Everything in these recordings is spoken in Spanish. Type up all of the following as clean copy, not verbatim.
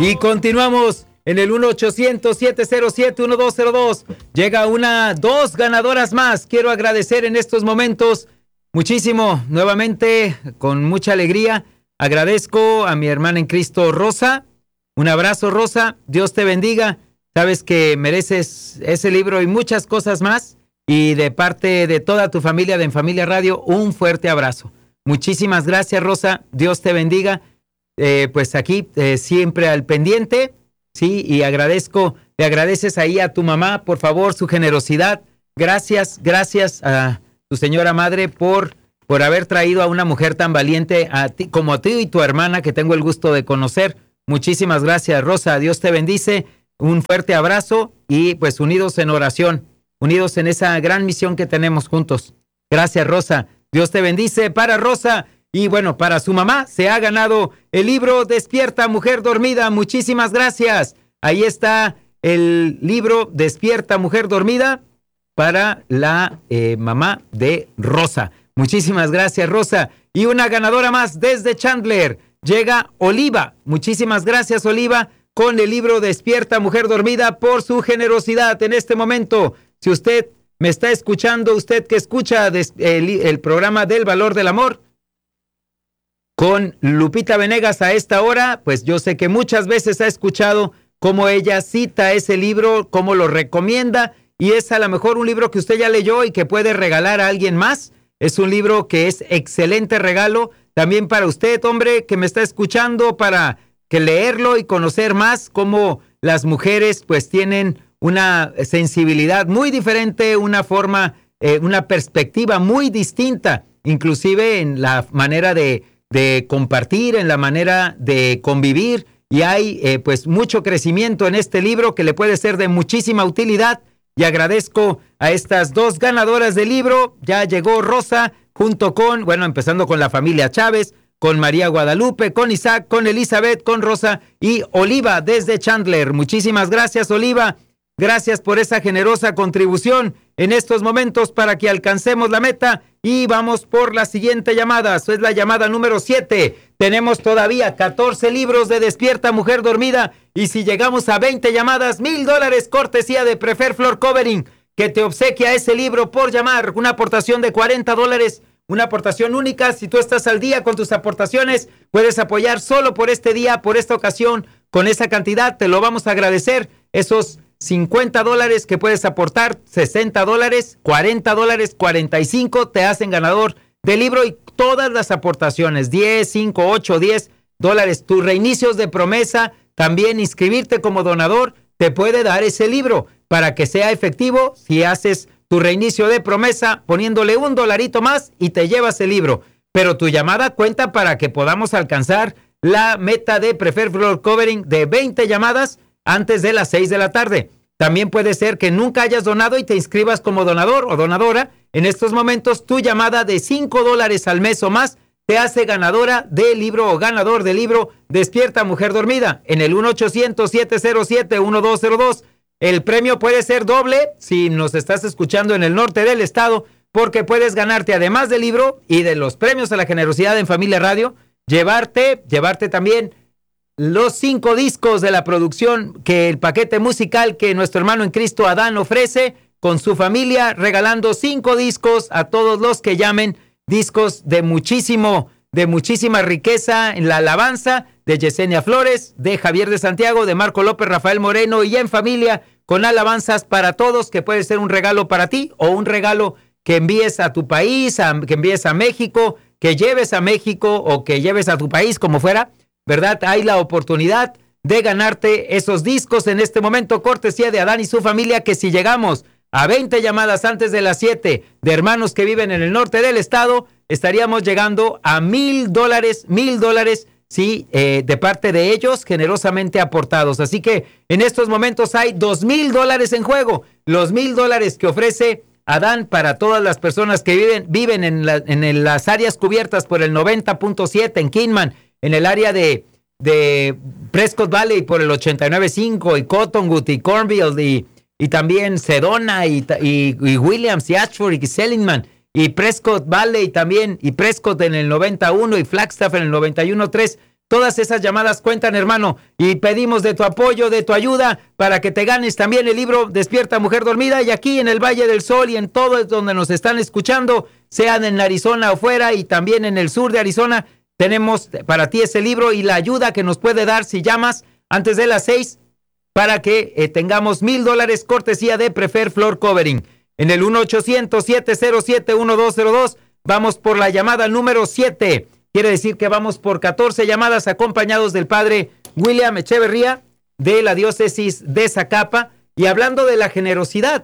Y continuamos en el 1-800-707-1202. Llega dos ganadoras más. Quiero agradecer en estos momentos muchísimo, nuevamente, con mucha alegría. Agradezco a mi hermana en Cristo, Rosa. Un abrazo, Rosa. Dios te bendiga. Sabes que mereces ese libro y muchas cosas más. Y de parte de toda tu familia de En Familia Radio, un fuerte abrazo. Muchísimas gracias, Rosa. Dios te bendiga. Pues aquí siempre al pendiente, sí, y le agradeces ahí a tu mamá, por favor, su generosidad. Gracias a tu señora madre por haber traído a una mujer tan valiente a ti, como a ti y tu hermana, que tengo el gusto de conocer. Muchísimas gracias, Rosa. Dios te bendice. Un fuerte abrazo y pues unidos en oración, unidos en esa gran misión que tenemos juntos. Gracias, Rosa. Dios te bendice. Para Rosa y bueno, para su mamá se ha ganado el libro Despierta, Mujer Dormida. Muchísimas gracias. Ahí está el libro Despierta, Mujer Dormida para la mamá de Rosa. Muchísimas gracias, Rosa. Y una ganadora más desde Chandler. Llega Oliva. Muchísimas gracias, Oliva, con el libro Despierta, Mujer Dormida, por su generosidad en este momento. Si usted me está escuchando, usted que escucha el programa del Valor del Amor con Lupita Venegas a esta hora, pues yo sé que muchas veces ha escuchado cómo ella cita ese libro, cómo lo recomienda, y es a lo mejor un libro que usted ya leyó y que puede regalar a alguien más. Es un libro que es excelente regalo también para usted, hombre, que me está escuchando, para que leerlo y conocer más cómo las mujeres pues tienen una sensibilidad muy diferente, una forma, una perspectiva muy distinta, inclusive en la manera de compartir, en la manera de convivir, y hay pues mucho crecimiento en este libro que le puede ser de muchísima utilidad. Y agradezco a estas dos ganadoras del libro. Ya llegó Rosa junto con, bueno, empezando con la familia Chávez, con María Guadalupe, con Isaac, con Elizabeth, con Rosa y Oliva desde Chandler. Muchísimas gracias, Oliva. Gracias por esa generosa contribución en estos momentos para que alcancemos la meta. Y vamos por la siguiente llamada. Eso es la llamada número 7. Tenemos todavía 14 libros de Despierta, Mujer Dormida. Y si llegamos a 20 llamadas, $1,000 cortesía de Prefer Floor Covering, que te obsequia ese libro por llamar. Una aportación de $40. Una aportación única. Si tú estás al día con tus aportaciones, puedes apoyar solo por este día, por esta ocasión, con esa cantidad. Te lo vamos a agradecer. Esos $50 que puedes aportar, $60, $40, 45, te hacen ganador del libro, y todas las aportaciones, 10, 5, 8, $10. Tus reinicios de promesa, también inscribirte como donador, te puede dar ese libro para que sea efectivo. Si haces tu reinicio de promesa poniéndole $1 más y te llevas el libro. Pero tu llamada cuenta para que podamos alcanzar la meta de Prefer Floor Covering de 20 llamadas antes de las 6 de la tarde. También puede ser que nunca hayas donado y te inscribas como donador o donadora. En estos momentos, tu llamada de $5 al mes o más te hace ganadora del libro o ganador del libro Despierta, Mujer Dormida en el 1-800-707-1202. El premio puede ser doble si nos estás escuchando en el norte del estado, porque puedes ganarte, además del libro y de los premios a la generosidad en Familia Radio, llevarte también los 5 discos de la producción, que el paquete musical que nuestro hermano en Cristo Adán ofrece con su familia, regalando 5 discos a todos los que llamen, discos de muchísima riqueza en la alabanza, de Yesenia Flores, de Javier de Santiago, de Marco López, Rafael Moreno, y En Familia, con alabanzas para todos, que puede ser un regalo para ti o un regalo que envíes a tu país, que envíes a México, que lleves a México o que lleves a tu país, como fuera, ¿verdad? Hay la oportunidad de ganarte esos discos en este momento, cortesía de Adán y su familia, que si llegamos a 20 llamadas antes de las 7 de hermanos que viven en el norte del estado, estaríamos llegando a $1,000, sí, de parte de ellos, generosamente aportados. Así que en estos momentos hay $2,000 en juego, los $1,000 que ofrece Adán para todas las personas que viven en las áreas cubiertas por el 90.7 en Kingman, en el área de Prescott Valley por el 89.5, y Cottonwood y Cornville, y también Sedona y Williams y Ashford y Seligman, y Prescott Valley también, y Prescott en el 91 y Flagstaff en el 91.3. Todas esas llamadas cuentan, hermano, y pedimos de tu apoyo, de tu ayuda, para que te ganes también el libro Despierta Mujer Dormida. Y aquí en el Valle del Sol y en todo donde nos están escuchando, sean en Arizona o fuera y también en el sur de Arizona, tenemos para ti ese libro y la ayuda que nos puede dar si llamas antes de las 6 para que tengamos $1,000 cortesía de Prefer Floor Covering. En el 1-800-707-1202 vamos por la llamada número 7. Quiere decir que vamos por 14 llamadas acompañados del padre William Echeverría de la diócesis de Zacapa. Y hablando de la generosidad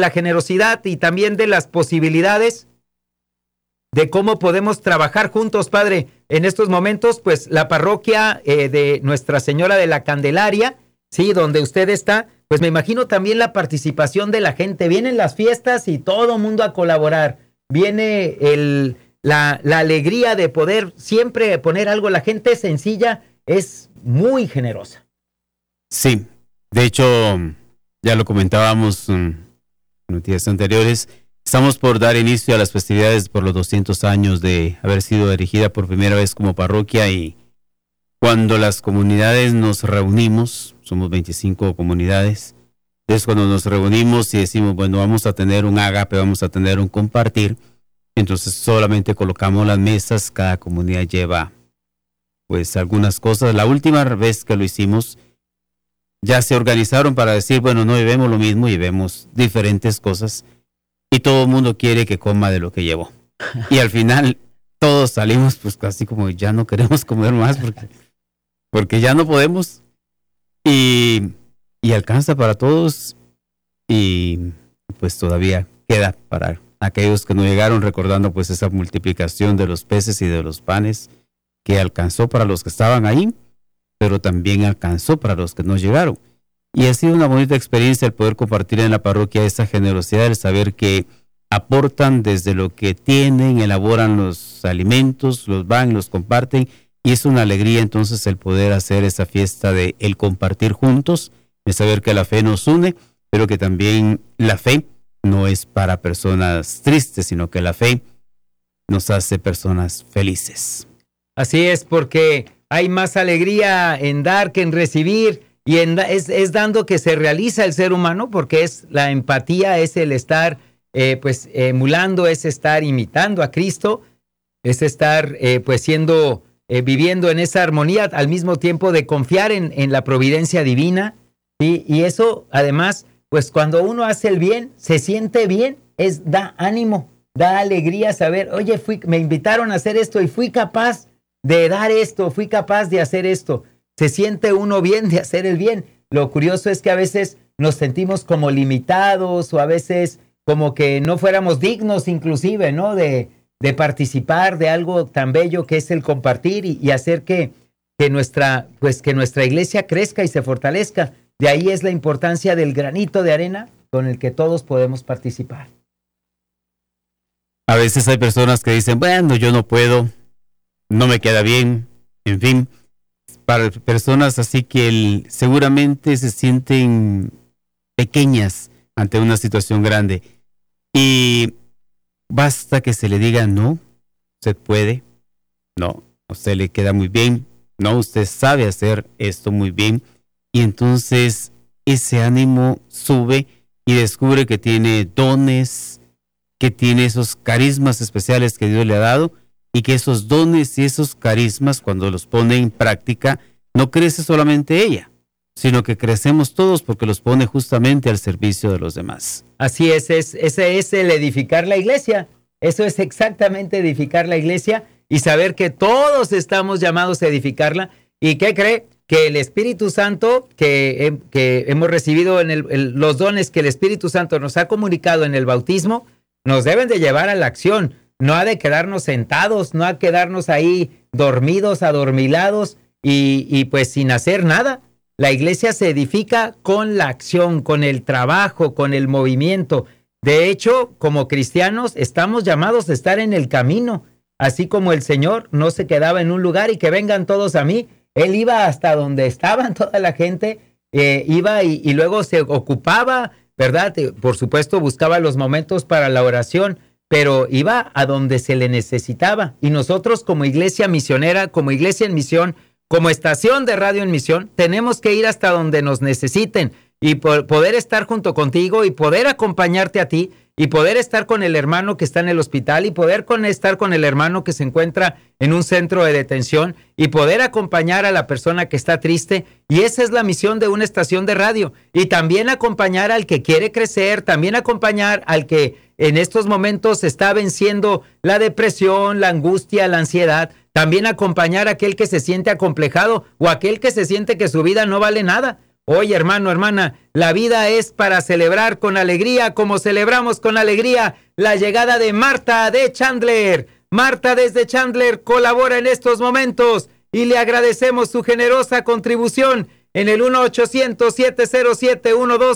y también de las posibilidades de cómo podemos trabajar juntos, padre, en estos momentos, pues la parroquia de Nuestra Señora de la Candelaria, sí, donde usted está, pues me imagino también la participación de la gente. Vienen las fiestas y todo mundo a colaborar. Viene la alegría de poder siempre poner algo. La gente sencilla es muy generosa. Sí, de hecho, ya lo comentábamos en días anteriores. Estamos por dar inicio a las festividades por los 200 años de haber sido erigida por primera vez como parroquia, y cuando las comunidades nos reunimos, somos 25 comunidades, es cuando nos reunimos y decimos, bueno, vamos a tener un ágape, vamos a tener un compartir, entonces solamente colocamos las mesas, cada comunidad lleva pues algunas cosas. La última vez que lo hicimos, ya se organizaron para decir, bueno, no llevemos lo mismo, llevemos diferentes cosas, y todo el mundo quiere que coma de lo que llevó. Y al final todos salimos pues casi como ya no queremos comer más porque ya no podemos. Y alcanza para todos, y pues todavía queda para aquellos que no llegaron, recordando pues esa multiplicación de los peces y de los panes que alcanzó para los que estaban ahí, pero también alcanzó para los que no llegaron. Y ha sido una bonita experiencia el poder compartir en la parroquia esa generosidad, el saber que aportan desde lo que tienen, elaboran los alimentos, los van, los comparten, y es una alegría entonces el poder hacer esa fiesta de el compartir juntos, el saber que la fe nos une, pero que también la fe no es para personas tristes, sino que la fe nos hace personas felices. Así es, porque hay más alegría en dar que en recibir. Y es dando que se realiza el ser humano, porque es la empatía, es el estar pues emulando, es estar imitando a Cristo, es estar pues viviendo en esa armonía, al mismo tiempo de confiar en la providencia divina, ¿sí? Y eso además, pues cuando uno hace el bien, se siente bien, da ánimo, da alegría saber, oye, me invitaron a hacer esto y fui capaz de dar esto, fui capaz de hacer esto. Se siente uno bien de hacer el bien. Lo curioso es que a veces nos sentimos como limitados, o a veces como que no fuéramos dignos inclusive, ¿no? De participar de algo tan bello que es el compartir y hacer que nuestra iglesia crezca y se fortalezca. De ahí es la importancia del granito de arena con el que todos podemos participar. A veces hay personas que dicen, bueno, yo no puedo, no me queda bien, en fin. Para personas así que seguramente se sienten pequeñas ante una situación grande, y basta que se le diga, no, usted puede, no, a usted le queda muy bien, no, usted sabe hacer esto muy bien, y entonces ese ánimo sube y descubre que tiene dones, que tiene esos carismas especiales que Dios le ha dado, y que esos dones y esos carismas, cuando los pone en práctica, no crece solamente ella, sino que crecemos todos, porque los pone justamente al servicio de los demás. Así es, ese es el edificar la iglesia. Eso es exactamente edificar la iglesia y saber que todos estamos llamados a edificarla. ¿Y qué cree? Que el Espíritu Santo, que hemos recibido los dones que el Espíritu Santo nos ha comunicado en el bautismo, nos deben de llevar a la acción. No ha de quedarnos sentados, no ha de quedarnos ahí dormidos, adormilados y pues sin hacer nada. La iglesia se edifica con la acción, con el trabajo, con el movimiento. De hecho, como cristianos estamos llamados a estar en el camino, así como el Señor no se quedaba en un lugar y que vengan todos a mí. Él iba hasta donde estaban toda la gente, iba y luego se ocupaba, ¿verdad? Por supuesto buscaba los momentos para la oración, pero iba a donde se le necesitaba. Y nosotros como iglesia misionera, como iglesia en misión, como estación de radio en misión, tenemos que ir hasta donde nos necesiten y poder estar junto contigo y poder acompañarte a ti y poder estar con el hermano que está en el hospital y poder estar con el hermano que se encuentra en un centro de detención y poder acompañar a la persona que está triste. Y esa es la misión de una estación de radio. Y también acompañar al que quiere crecer, también acompañar al que en estos momentos está venciendo la depresión, la angustia, la ansiedad. También acompañar a aquel que se siente acomplejado o aquel que se siente que su vida no vale nada. Oye, hermano, hermana, la vida es para celebrar con alegría, como celebramos con alegría la llegada de Marta de Chandler. Marta desde Chandler colabora en estos momentos y le agradecemos su generosa contribución en el 1-800-707-12